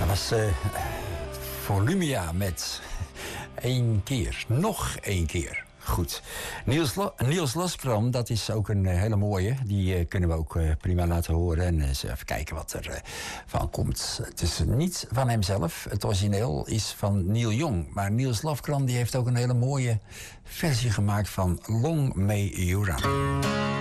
was Volumia met één keer. Nog één keer. Goed. Niels Loskram, dat is ook een hele mooie. Die kunnen we ook prima laten horen. En eens even kijken wat er van komt. Het is niet van hemzelf. Het origineel is van Neil Young. Maar Niels Loskram die heeft ook een hele mooie versie gemaakt van Long May You Run.